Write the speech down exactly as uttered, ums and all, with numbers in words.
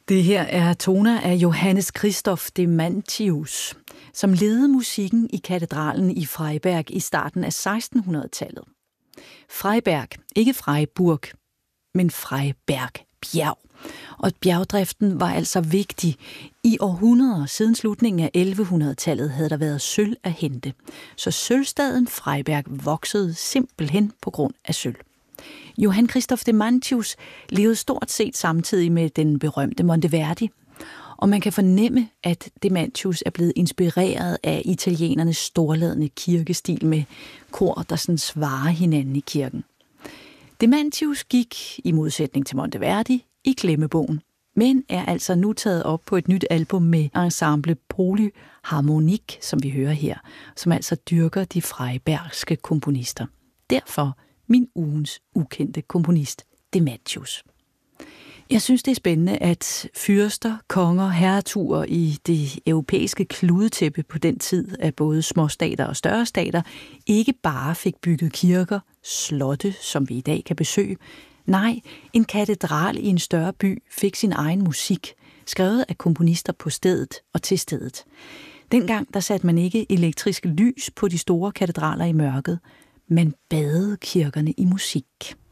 Det her er toner af Johannes Christoph de Mantius, som ledede musikken i katedralen i Freiberg i starten af sekstenhundredetallet. Freiberg, ikke Freiburg, men Freiberg, bjerg. Og bjergdriften var altså vigtig. I århundreder siden slutningen af ellevehundredetallet havde der været sølv at hente, så sølvstaden Freiberg voksede simpelthen på grund af sølv. Johann Christoph de Mantius levede stort set samtidig med den berømte Monteverdi, og man kan fornemme, at de Mantius er blevet inspireret af italienernes storladne kirkestil med kor, der sådan svarer hinanden i kirken. De Mantius gik, i modsætning til Monteverdi, i glemmebogen, men er altså nu taget op på et nyt album med ensemble Polyharmonique, som vi hører her, som altså dyrker de freibergske komponister. Derfor min ugens ukendte komponist, de Mantius. Jeg synes, det er spændende, at fyrster, konger, herretuger i det europæiske kludetæppe på den tid af både småstater og større stater ikke bare fik bygget kirker, slotte, som vi i dag kan besøge. Nej, en katedral i en større by fik sin egen musik, skrevet af komponister på stedet og til stedet. Dengang der satte man ikke elektrisk lys på de store katedraler i mørket, man badede kirkerne i musik.